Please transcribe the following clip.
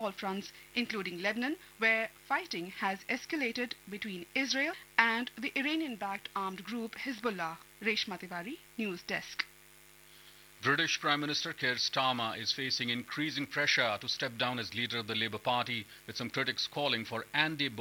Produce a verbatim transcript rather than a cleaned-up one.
all fronts, including Lebanon, where fighting has escalated between Israel and the Iranian-backed armed group Hezbollah. Reshma Tiwari, News Desk. British Prime Minister Keir Starmer is facing increasing pressure to step down as leader of the Labour Party, with some critics calling for Andy